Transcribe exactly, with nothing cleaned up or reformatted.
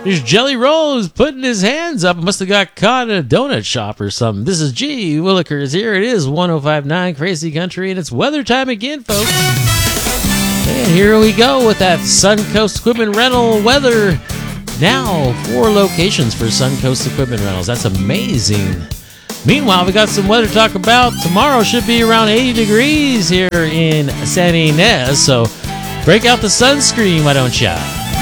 There's Jelly Rolls putting his hands up. Must have got caught in a donut shop or something. This is G. Willikers. Here it is, one oh five point nine Crazy Country, and it's weather time again, folks. And here we go with that Suncoast Equipment Rental weather. Now, four locations for Suncoast Equipment Rentals. That's amazing. Meanwhile, we got some weather to talk about. Tomorrow should be around eighty degrees here in San Ynez, so break out the sunscreen, why don't ya?